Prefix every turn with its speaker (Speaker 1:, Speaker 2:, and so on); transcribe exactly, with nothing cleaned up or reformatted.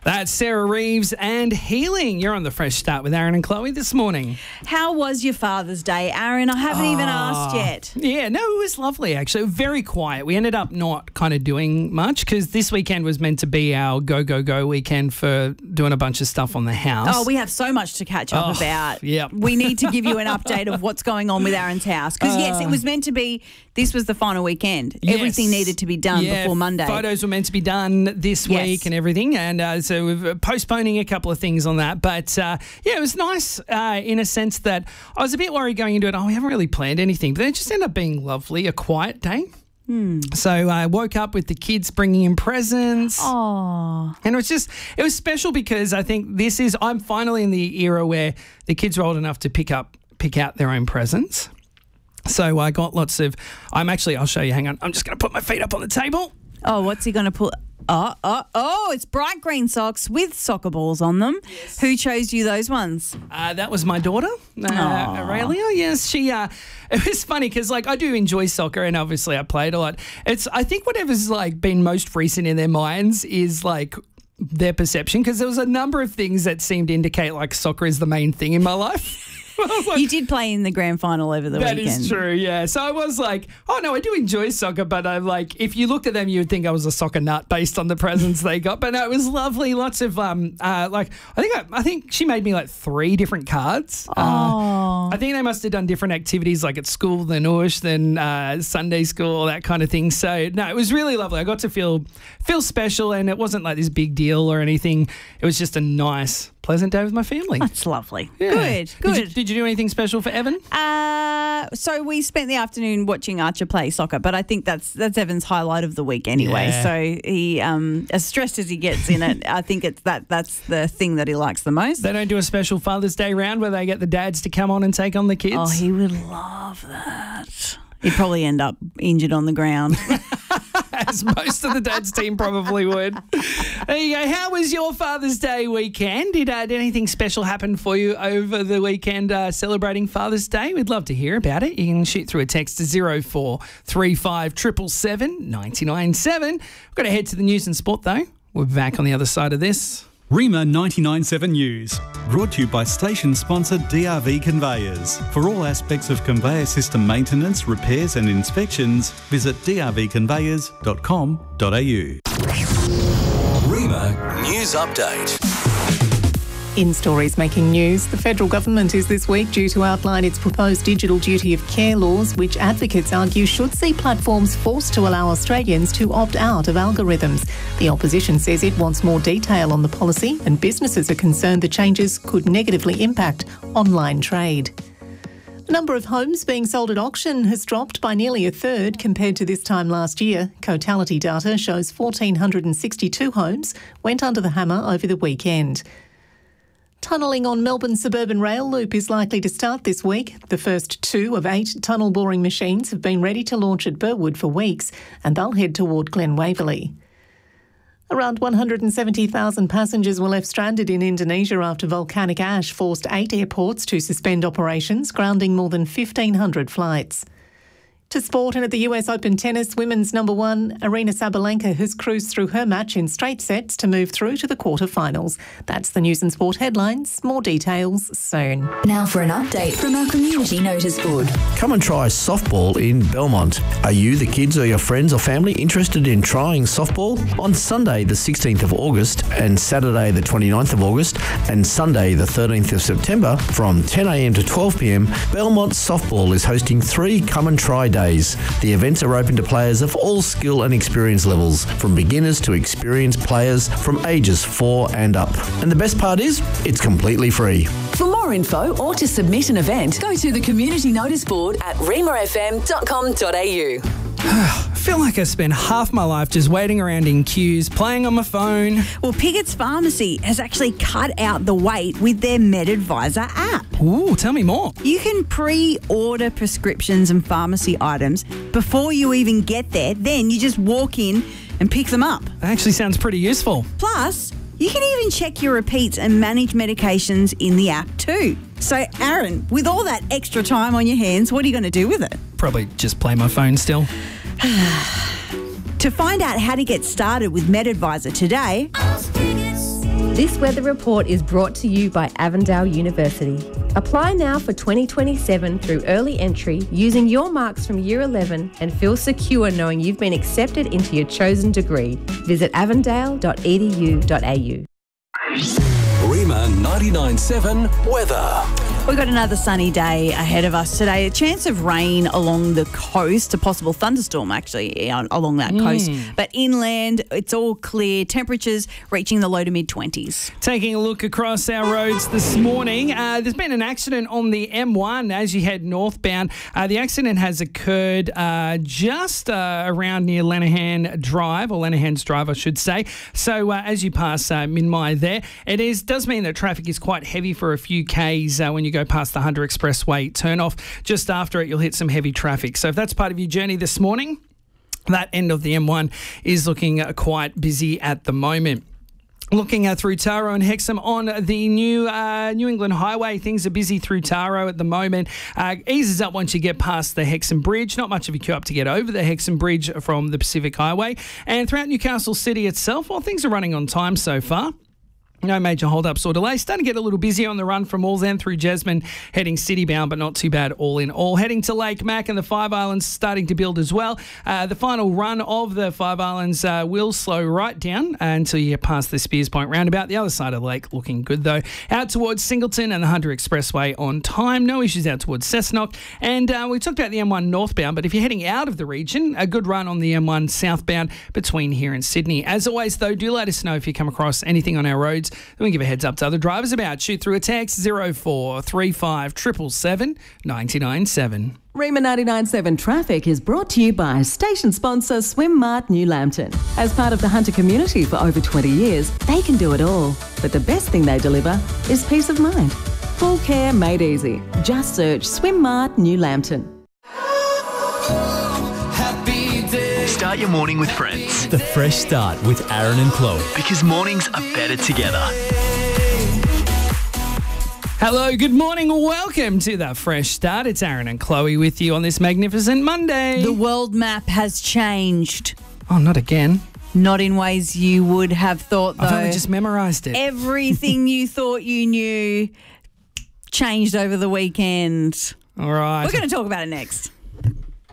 Speaker 1: That's Sarah Reeves and Healing. You're on the Fresh Start with Aaron and Chloe this morning.
Speaker 2: How was your Father's Day, Aaron? I haven't oh, even asked yet.
Speaker 1: Yeah, no, it was lovely, actually. Very quiet. We ended up not kind of doing much because this weekend was meant to be our go, go, go weekend for doing a bunch of stuff on the house.
Speaker 2: Oh, we have so much to catch up
Speaker 1: oh,
Speaker 2: about.
Speaker 1: Yeah.
Speaker 2: We need to give you an update of what's going on with Aaron's house. Because, uh, yes, it was meant to be, this was the final weekend.
Speaker 1: Yes.
Speaker 2: Everything needed to be done
Speaker 1: yeah,
Speaker 2: before Monday.
Speaker 1: Photos were meant to be done this
Speaker 2: yes.
Speaker 1: week and everything. And uh, so we're postponing a couple of things on that. But, uh, yeah, it was nice uh, in a sense that I was a bit worried going into it. Oh, we haven't really planned anything. But it just ended up being lovely, a quiet day.
Speaker 2: Hmm.
Speaker 1: So I woke up with the kids bringing in presents.
Speaker 2: Oh.
Speaker 1: And it was just, it was special because I think this is, I'm finally in the era where the kids are old enough to pick up, pick out their own presents. So I got lots of, I'm actually, I'll show you, hang on. I'm just going to put my feet up on the table.
Speaker 2: Oh, what's he going to put? Oh, oh, oh, it's bright green socks with soccer balls on them.
Speaker 1: Yes.
Speaker 2: Who chose you those ones?
Speaker 1: Uh, that was my daughter, uh, Aurelia. Yes, she, uh, it was funny because like I do enjoy soccer and obviously I played a lot. It's, I think whatever's like been most recent in their minds is like their perception because there was a number of things that seemed to indicate like soccer is the main thing in my life. Like,
Speaker 2: you did play in the grand final over the
Speaker 1: that
Speaker 2: weekend.
Speaker 1: That is true, yeah. So I was like, oh, no, I do enjoy soccer, but I'm like, if you looked at them, you would think I was a soccer nut based on the presents they got. But no, it was lovely. Lots of, um, uh, like, I think I, I think she made me like three different cards.
Speaker 2: Oh.
Speaker 1: Uh, I think they must have done different activities like at school, then Ush, then uh, Sunday school, that kind of thing. So, no, it was really lovely. I got to feel feel special and it wasn't like this big deal or anything. It was just a nice, pleasant day with my family.
Speaker 2: That's lovely.
Speaker 1: Yeah.
Speaker 2: Good, good.
Speaker 1: Did you, did you do anything special for Evan?
Speaker 2: Uh, so we spent the afternoon watching Archer play soccer, but I think that's that's Evan's highlight of the week anyway.
Speaker 1: Yeah.
Speaker 2: So he, um, as stressed as he gets in it, I think it's that that's the thing that he likes the most.
Speaker 1: They don't do a special Father's Day round where they get the dads to come on and take on the kids?
Speaker 2: Oh, he would love that. He'd probably end up injured on the ground.
Speaker 1: As most of the dad's team probably would. There you go. How was your Father's Day weekend? Did, uh, did anything special happen for you over the weekend uh, celebrating Father's Day? We'd love to hear about it. You can shoot through a text to zero four three five seven seven seven nine nine seven. We've got to head to the news and sport though. We're back on the other side of this.
Speaker 3: Rima ninety-nine point seven News, brought to you by station sponsor D R V Conveyors. For all aspects of conveyor system maintenance, repairs and inspections, visit d r v conveyors dot com dot a u.
Speaker 4: Rima News Update.
Speaker 5: In stories making news, the federal government is this week due to outline its proposed digital duty of care laws, which advocates argue should see platforms forced to allow Australians to opt out of algorithms. The opposition says it wants more detail on the policy, and businesses are concerned the changes could negatively impact online trade. The number of homes being sold at auction has dropped by nearly a third compared to this time last year. Cotality data shows one thousand four hundred sixty-two homes went under the hammer over the weekend. Tunnelling on Melbourne Suburban Rail Loop is likely to start this week. The first two of eight tunnel boring machines have been ready to launch at Burwood for weeks, and they'll head toward Glen Waverley. Around one hundred seventy thousand passengers were left stranded in Indonesia after volcanic ash forced eight airports to suspend operations, grounding more than fifteen hundred flights. To sport, and at the U S Open tennis, women's number one, Aryna Sabalenka, has cruised through her match in straight sets to move through to the quarterfinals. That's the news and sport headlines. More details soon.
Speaker 6: Now for an update from our community notice board.
Speaker 7: Come and try softball in Belmont. Are you, the kids or your friends or family interested in trying softball? On Sunday the sixteenth of August and Saturday the twenty-ninth of August and Sunday the thirteenth of September from ten a m to twelve p m, Belmont Softball is hosting three come and try days. The events are open to players of all skill and experience levels, from beginners to experienced players from ages four and up. And the best part is, it's completely free.
Speaker 6: For more info or to submit an event, go to the community notice board at rima f m dot com dot a u.
Speaker 1: I feel like I spent half my life just waiting around in queues, playing on my phone.
Speaker 2: Well, Piggott's Pharmacy has actually cut out the wait with their MedAdvisor app.
Speaker 1: Ooh, tell me more.
Speaker 2: You can pre-order prescriptions and pharmacy items before you even get there. Then you just walk in and pick them up.
Speaker 1: That actually sounds pretty useful.
Speaker 2: Plus, you can even check your repeats and manage medications in the app too. So, Aaron, with all that extra time on your hands, what are you going to do with it?
Speaker 1: Probably just play my phone still.
Speaker 2: To find out how to get started with MedAdvisor today,
Speaker 4: This weather report is brought to you by Avondale University. Apply now for twenty twenty-seven through early entry using your marks from Year eleven and feel secure knowing you've been accepted into your chosen degree. Visit avondale dot e d u dot a u.
Speaker 8: Rima ninety-nine seven weather.
Speaker 2: We've got another sunny day ahead of us today. A chance of rain along the coast, a possible thunderstorm actually on, along that mm. coast. But inland, it's all clear. Temperatures reaching the low to mid twenties.
Speaker 1: Taking a look across our roads this morning, uh, there's been an accident on the M one as you head northbound. Uh, the accident has occurred uh, just uh, around near Lenahan Drive, or Lenahan's Drive, I should say. So uh, as you pass uh, Minmai there, it is does mean that traffic is quite heavy for a few Ks uh, when you go past the Hunter Expressway turn off. Just after it, you'll hit some heavy traffic. So if that's part of your journey this morning, that end of the M one is looking uh, quite busy at the moment. Looking uh, through Taro and Hexham on the new uh, New England Highway, things are busy through Taro at the moment. Uh, eases up once you get past the Hexham Bridge. Not much of a queue up to get over the Hexham Bridge from the Pacific Highway. And throughout Newcastle City itself, well, things are running on time so far. No major hold-ups or delays. Starting to get a little busy on the run from Wallsend through Jasmine, heading city-bound, but not too bad all in all. Heading to Lake Mac and the Five Islands starting to build as well. Uh, the final run of the Five Islands uh, will slow right down until you get past the Spears Point roundabout. The other side of the lake looking good, though. Out towards Singleton and the Hunter Expressway on time. No issues out towards Cessnock. And uh, we talked about the M one northbound, but if you're heading out of the region, a good run on the M one southbound between here and Sydney. As always, though, do let us know if you come across anything on our roads. Then we give a heads up to other drivers about. Shoot through a text zero four three five seven seven seven nine nine seven.
Speaker 9: Rima ninety-nine seven Traffic is brought to you by station sponsor Swim Mart New Lambton. As part of the Hunter community for over twenty years, they can do it all. But the best thing they deliver is peace of mind. Full care made easy. Just search Swim Mart New Lambton.
Speaker 10: Start your morning with friends. The Fresh Start with Aaron and Chloe. Because mornings are better together.
Speaker 1: Hello, good morning. Welcome to the Fresh Start. It's Aaron and Chloe with you on this magnificent Monday.
Speaker 2: The world map has changed.
Speaker 1: Oh, not again.
Speaker 2: Not in ways you would have thought, though.
Speaker 1: I've only just memorised it.
Speaker 2: Everything you thought you knew changed over the weekend.
Speaker 1: All right.
Speaker 2: We're going to talk about it next.